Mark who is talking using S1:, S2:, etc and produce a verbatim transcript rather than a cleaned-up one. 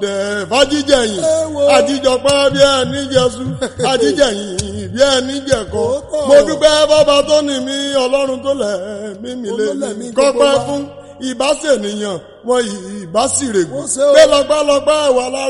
S1: Ẹ̀ fàjíjẹ̀yìn àjíjọpẹ́ bí ẹni jẹ́sú àjíjẹ̀yìn bí ẹni jẹ̀kọ́. Mo dúpẹ́ bàbá tó ní mi ọlọ́run tó lẹ̀ mí mi lé mi kọ́pẹ́ fún ìbásẹ̀nìyàn wọn ìbásìrègùn pé lọ́pẹ́lọpẹ́ wà lára.